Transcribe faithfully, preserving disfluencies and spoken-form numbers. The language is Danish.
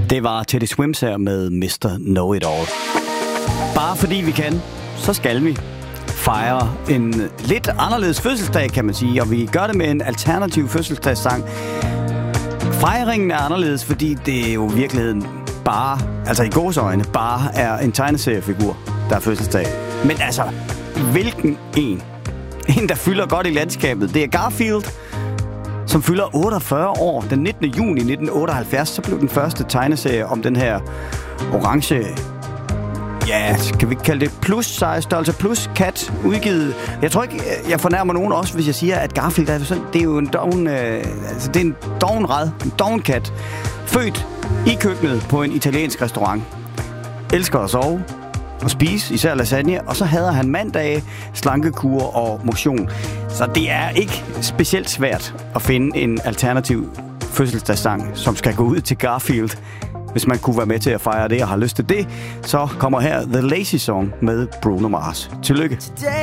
Det var Teddy Swims her med mister Know It All. Bare fordi vi kan, så skal vi fejre en lidt anderledes fødselsdag, kan man sige. Og vi gør det med en alternativ fødselsdagssang. Fejringen er anderledes, fordi det er jo i virkeligheden bare, altså i gåseøjne, bare er en tegneseriefigur, der er fødselsdag. Men altså, hvilken en? En, der fylder godt i landskabet. Det er Garfield, som fylder otteogfyrre år. Den nittende juni nitten otteoghalvfjerds, så blev den første tegneserie om den her orange, ja, kan vi kalde det plus-size størrelse, plus-kat udgivet. Jeg tror ikke, jeg fornærmer nogen også, hvis jeg siger, at Garfield er sådan, det er jo en doven, øh, altså det er en dovenrad, en dovenkat, født i køkkenet på en italiensk restaurant. Elsker at sove og spise, især lasagne, og så hader han mandage, slankekur og motion. Så det er ikke specielt svært at finde en alternativ fødselsdagssang, som skal gå ud til Garfield. Hvis man kunne være med til at fejre det og har lyst til det, så kommer her The Lazy Song med Bruno Mars. Tillykke.